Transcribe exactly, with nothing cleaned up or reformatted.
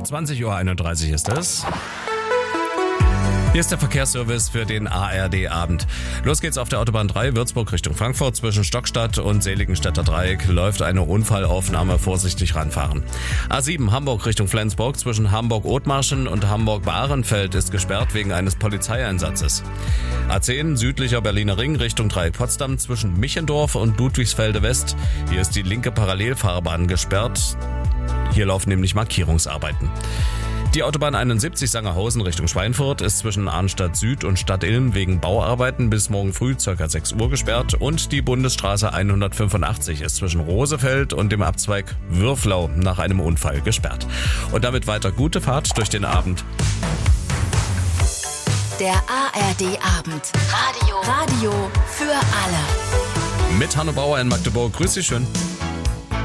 zwanzig Uhr einunddreißig ist es. Hier ist der Verkehrsservice für den A R D-Abend. Los geht's auf der Autobahn drei, Würzburg Richtung Frankfurt. Zwischen Stockstadt und Seligenstädter Dreieck läuft eine Unfallaufnahme, vorsichtig ranfahren. A sieben, Hamburg Richtung Flensburg. Zwischen Hamburg-Othmarschen und Hamburg-Bahrenfeld ist gesperrt wegen eines Polizeieinsatzes. A zehn, südlicher Berliner Ring Richtung Dreieck Potsdam. Zwischen Michendorf und Ludwigsfelde West. Hier ist die linke Parallelfahrbahn gesperrt. Hier laufen nämlich Markierungsarbeiten. Die Autobahn einundsiebzig Sangerhausen Richtung Schweinfurt ist zwischen Arnstadt Süd und Stadt Ilm wegen Bauarbeiten bis morgen früh ca. sechs Uhr gesperrt und die Bundesstraße hundertfünfundachtzig ist zwischen Rosefeld und dem Abzweig Würflau nach einem Unfall gesperrt. Und damit weiter gute Fahrt durch den Abend. Der A R D-Abend. Radio. Radio für alle. Mit Hanno Bauer in Magdeburg. Grüß Sie schön.